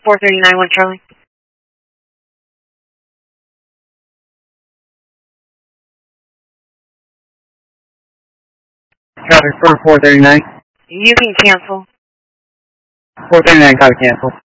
439 1 Charlie. Traffic for 439. You can cancel. 439, copy cancel.